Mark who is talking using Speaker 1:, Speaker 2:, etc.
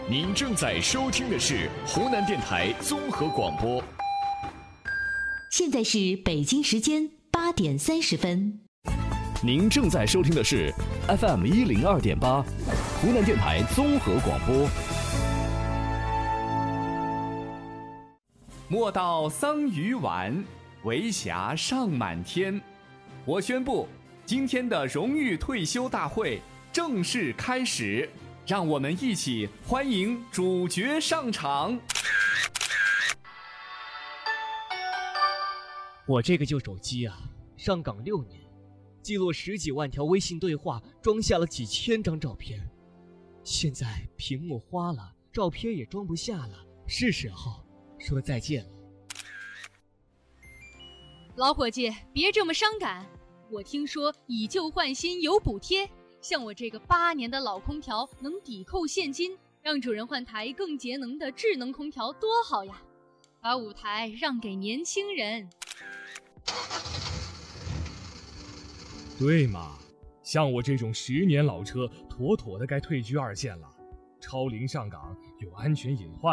Speaker 1: 您正在收听的是湖南电台综合广播。
Speaker 2: 现在是北京时间8点30分。
Speaker 1: 您正在收听的是 FM 102.8，湖南电台综合广播。
Speaker 3: 莫道桑榆晚，为霞尚满天。我宣布，今天的荣誉退休大会正式开始，让我们一起欢迎主角上场。
Speaker 4: 我这个旧手机啊，上岗6年，记录10几万条微信对话，装下了几千张照片。现在屏幕花了，照片也装不下了，是时候说再见了。
Speaker 5: 老伙计，别这么伤感。我听说以旧换新有补贴，像我这个8年的老空调能抵扣现金，让主人换台更节能的智能空调多好呀！把舞台让给年轻人。
Speaker 6: 对嘛，像我这种10年老车，妥妥的该退居2线了。超龄上岗有安全隐患。